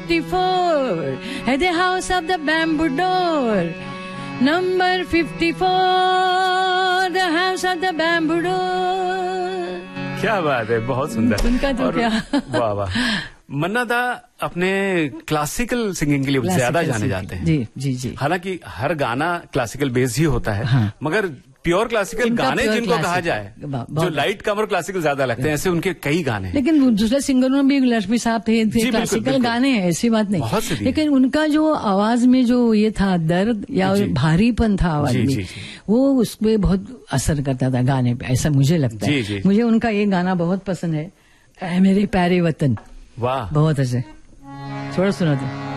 54 at the house of the bamboo door. Number 54, the house of the bamboo door. क्या बात है, बहुत सुंदर। उनका तो क्या, वाह वाह। मन्ना दा अपने क्लासिकल सिंगिंग के लिए ज्यादा जाने जाते हैं। जी जी जी। हालांकि हर गाना क्लासिकल बेस ही होता है, हाँ। मगर प्योर क्लासिकल गाने जिनको कहा जाए, जो लाइट कम और क्लासिकल ज्यादा लगते हैं, ऐसे उनके कई गाने हैं। लेकिन दूसरे सिंगरों में भी लक्ष्मी साहब थे क्लासिकल गाने हैं, ऐसी बात नहीं, लेकिन उनका जो आवाज में जो ये था दर्द या भारीपन था आवाज में, वो उसमें बहुत असर करता था गाने पे, ऐसा मुझे लगता है। मुझे उनका ये गाना बहुत पसंद है, मेरे प्यारे वतन। वाह, बहुत अच्छे, थोड़ा सुना दो।